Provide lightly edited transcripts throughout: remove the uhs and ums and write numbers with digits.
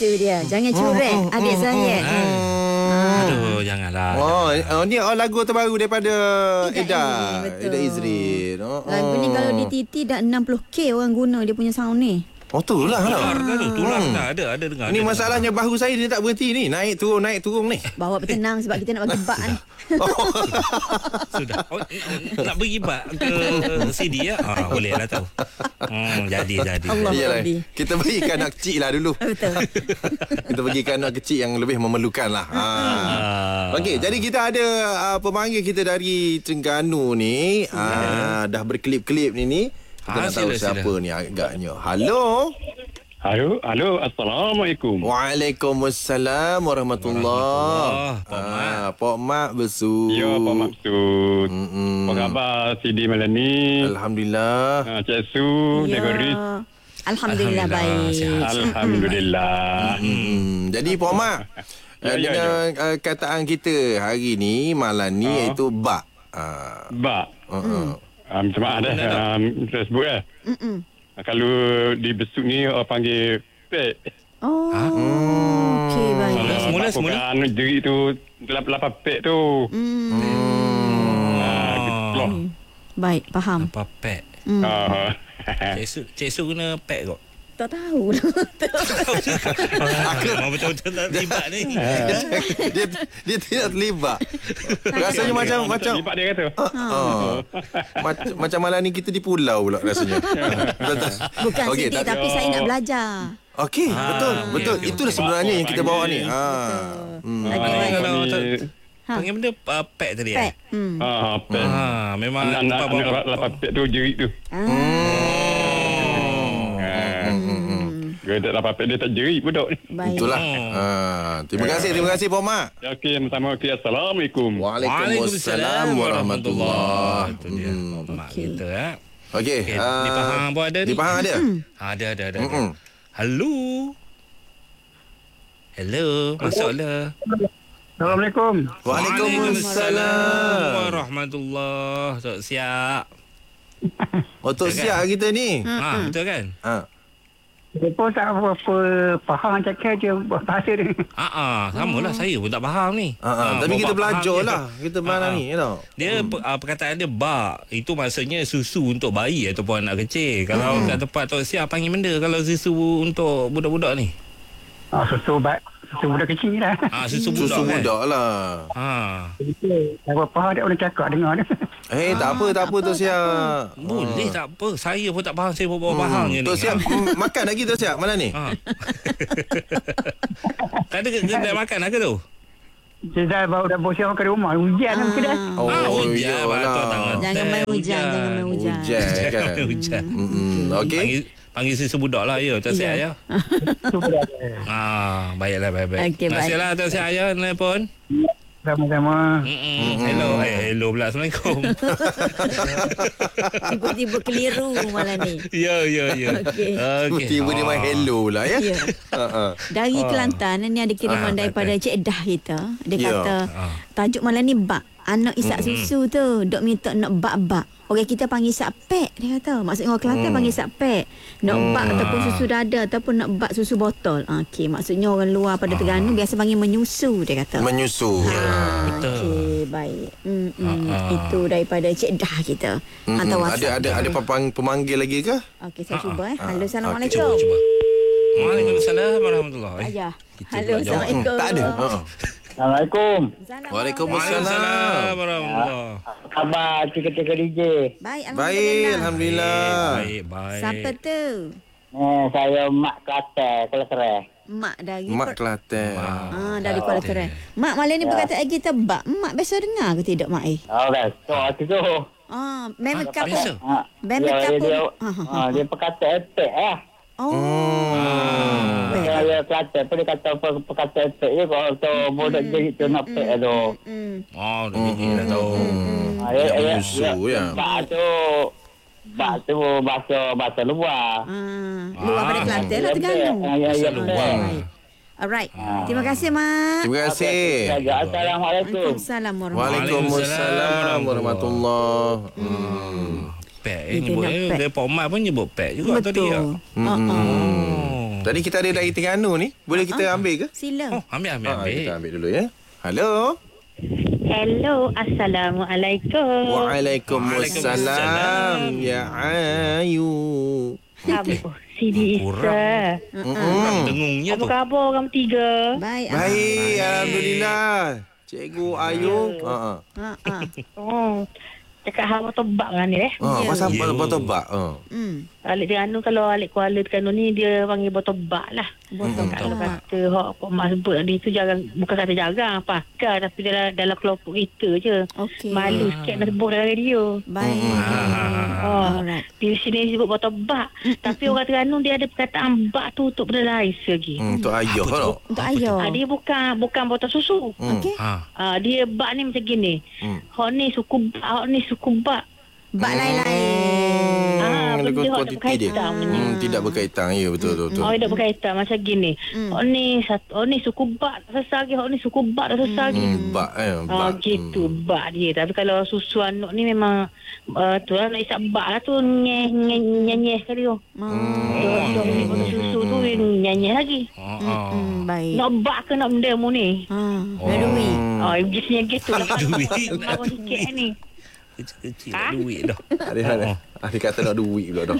Itu dia. Jangan curek adik saya. Aduh, janganlah. Ni lagu terbaru daripada Ida Ida Izrin. Lagu ni kalau di TT dah 60k orang guna dia punya sound ni. Tular lah. Tular dah ada dengar. Ni masalahnya bahu saya dia tak berhenti ni. Naik turun ni. Bawa bertenang sebab kita nak bagi bak ni. Sudah. Nak bagi bak ke CD ya? Boleh lah tahu. Jadi. Allah Yalah, Rabbi. kita bagikan anak kecil lah dulu. Betul. Kita bagikan anak kecil yang lebih memerlukan lah. Okey, jadi kita ada pemanggil kita dari Terengganu ni. Dah berkelip-kelip ni. Kita nak tahu siapa ni agaknya. Halo. Halo, Assalamualaikum. Waalaikumsalam warahmatullahi. Pak Mak Besut. Ya, Pak Mak Besut. Apa khabar Sidi malam ni? Alhamdulillah. Cik Su, Negoris. Alhamdulillah baik. Alhamdulillah. Jadi Pak Mak, dengan kataan kita hari ni, malam ni, iaitu bak. Bak. Minta maaf dah. Saya sebut lah. Kalau di Besut ni orang panggil pek. Okey baik. Semula. Jerit tu 8 pek tu. Baik, faham. Apa pek? Cik Su guna pek kot. Tak tahu. Aku mau betul-betul tak terlibat ni. Dia tidak terlibat. Rasanya macam terlibat dia kata. Macam malam ni kita di pulau pula rasanya. Bukan Okey, Siti tapi saya nak belajar. Okey, betul. Itulah sebenarnya yang kita bawa ni. Lagi baik. Kalau panggil benda pek tadi Pek. Pek. Memang Anak 8 pek tu jerit tu. Dia tak dapat pek, dia tak jerit budak ni. Baik. Itulah. Terima kasih Pak Mak. Okey, sama. Assalamualaikum. Waalaikumsalam warahmatullahi. Itu dia mak kita. Okey. Di Pahang pun ada ni. Di Pahang ada? Ada. Halo. Masuklah. Assalamualaikum. Waalaikumsalam warahmatullahi. Tok Siap. Tok Siap kita ni. Betul kan? Mereka tak apa-apa faham cakap je bahasa dia. Samalah saya pun tak faham ni. Tapi kita belajar lah. Kita malam ni tau. Dia perkataan dia bak. Itu maksudnya susu untuk bayi ataupun anak kecil. Kalau kat tempat Tok Siap panggil benda kalau susu untuk budak-budak ni. Susu budak kecil lah. Susu budak Susu kan? budak lah. Tak apa-apa dia boleh cakap dengar dia. Tak apa Tok Siap. Boleh tak apa. Saya pun tak faham. Saya pun faham je ni. Tok Siap makan lagi Tok Siap malam ni. Tak ada kedai makan lah ke tu? Saya baru dah bosan ke rumah. Hujan lah muka dah. Hujan. Jangan main hujan. Hujan. Okey. Panggil susu budak lah ya. Tak siap ya. Baiklah. Okey, baik. Terima kasih Tok Siap ya. Nelpon. Sama-sama. Hello pula. Assalamualaikum. Tiba-tiba keliru malam ni. Ya. Okey. Tiba dia main hello lah ya. Dari Kelantan ni ada kiriman daripada Cik Dah kita. Dia kata tajuk malam ni bak. Anak isak susu tu dok minta nak bak-bak. Orang kita panggil isak pek, dia kata. Maksudnya orang Kelantan panggil isak pek. Nak bak ataupun susu dada ataupun nak bak susu botol. Okey, maksudnya orang luar pada Terengganu biasa panggil menyusu, dia kata. Menyusu. Betul. Okey, baik. Itu daripada Cik Dah kita. Hantar WhatsApp. Ada pemanggil lagi ke? Okey, saya cuba. Halo, Assalamualaikum. Cuba. Waalaikumsalam warahmatullahi. Ayah. Halo, Assalamualaikum. Tak ada. Assalamualaikum. Waalaikumsalam warahmatullahi. Khabar ketika DJ. Baik, Alhamdulillah. Baik. Siapa tu? Saya Mak Kelantan, Kuala Kerai. Mak dari Mak Kelantan. dari Kuala Kerai. Mak, malam ni perkataan kita bak. Mak biasa dengar ke tidak, Mak? Betul tu. Memang kapur. biasa. Memang kapur. Dia perkataan epek lah. Dia Kelantan pun dia kata perkataan epek je. Kalau tu budak jerit tu nak epek tu. Dah tahu. Menyusu ya. Bak tu bahasa luar. Luar pada Kelantan lah, Terengganu. Bahasa luar. Alright. Terima kasih, Mak. Terima kasih. Assalamualaikum. Waalaikumsalam Waalaikumsalam warahmatullahi. Pek nyebut dia Pak Mat pun nyebut pek juga tadi ya. Tadi kita ada dari Terengganu ni. Boleh kita ambil ke? Sila. Oh, ambil. Kita ambil dulu ya. Halo. Hello, Assalamualaikum. Waalaikumsalam. Ya Ayu. Apa? Sidi Isa. Dengungnya Apa tu. khabar orang tiga? Baik. Baik, alhamdulillah. Cikgu Ayu. Oh, cakap hal tebak kan ni Pasal Ya. botol-bak. Alik Terengganu, kalau alik Kuala Terengganu ni dia panggil botobak lah. Kalau kata hak Pak Mak sebut tadi tu jarang, bukan kata jarang pakar, tapi dalam kelompok kita je. Okey. Malu sikit nak sebut dalam radio. Baik. Alright. Di sini sebut botobak. Tapi orang Terengganu dia ada perkataan bak tu untuk benda lain lagi. Untuk ayah tau. Untuk ayah. Dia bukan botol susu. Okey. Dia bak ni macam gini. Hak ni suku bak, hak ni suku bak. Bak lain-lain. Benda Lekut hak tak kuantiti dia. berkaitan punya. Tidak berkaitan. Ya, betul. Tak berkaitan macam gini. Hak ni suku bak tak selesai lagi. Hak ni suku bak tak selesai lagi. Bak. Gitu bak dia. Tapi kalau susu anak ni memang tu lah nak isap bak lah tu nyeh kali tu. Dok ni botol susu tu nyeh lagi. Baik. Nak bak ke nak benda mu ni? Nak duit. Biasanya gitu lah. Duit. Marah sikit ni. Kecil-kecil duit dah. Ada kata nak duit pula dah.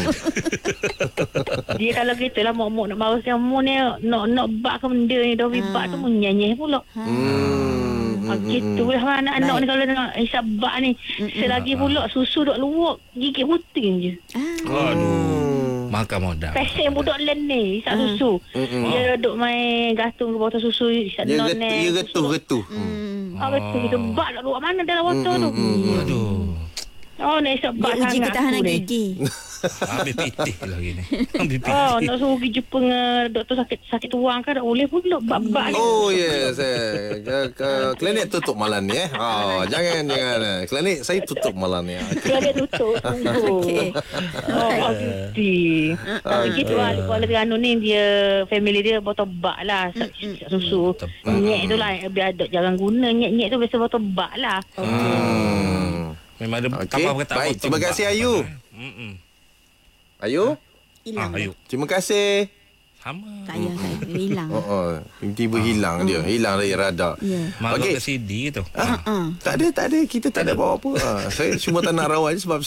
Dia kalau gitu lah mak nak marah siapa mu ni nak bak ke benda ni dah bak tu mu nyeh pula. Gitulah anak-anak ni kalau nak hisap bak ni. Selagi pula susu duk luak gigit puting je. Aduh. Makan modal. Pesen budak len ni hisap susu. Dia duk main gantung ke botol susu hisap Dia non ni. getuh. Betul kita bak nak luak mana dalam botol tu. Aduh. Oh nak hisap bak Dia uji sangat ketahanan aku ni. gigi. Ambil pitih lagi ni. Ambil pitih. Nak suruh pergi jumpa dengan doktor sakit tuang kan tak boleh pula bak-bak ni. Oh yes. Klinik tutup malam ni jangan. Klinik saya tutup malam ni. Dia ada tutup. Okey. Gitu lah Kuala Terengganu ni dia family dia botol bak lah susu. Nyek tu lah biar dok jarang guna nyek tu biasa botol bak lah. Memang ada Okey. kapal kata Baik, terima kasih Ayu. Ayu? Hilang. Ayu. Terima kasih. Sama. Tak payah saya. Dia hilang. Tiba-tiba hilang dia. Hilang dari radar. Ya. Maklum Okey. ke CD tu. Tak ada. Kita tak ada bawa apa. Saya cuma tak nak rawat je sebab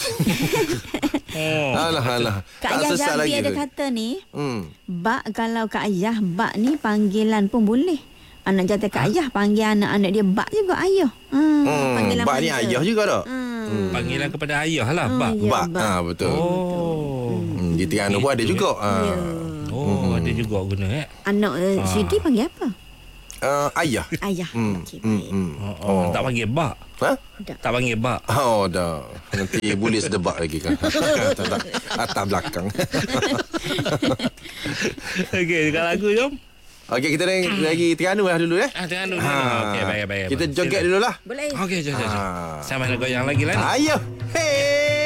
Alah. Kak Tak Ayah sesat Jambi lagi ada tu. kata ni, bak kalau Kak Ayah, bak ni panggilan pun boleh. Anak jatah Kak Ayah panggil anak-anak dia bak juga ayah. Panggilan Bak ni manja. ayah juga tak? Panggilan kepada ayah lah, Bak. Ya, Bak. bak. Betul. Oh. Di Terengganu pun ada juga. Oh, ada juga guna Anak Siti panggil apa? Ayah. Ayah. Okey, baik. Tak panggil Bak. Ha? Tak panggil Bak. Dah. Nanti boleh sedebak lagi kan. Tak. Atas belakang. Okey, dekat lagu jom. Okey, kita lagi Terengganu lah dulu Terengganu. Okey, baik. Kita joget dulu lah. Boleh. Okey, jom. Sama nak goyang lagi lah ni. Ayo. Hey.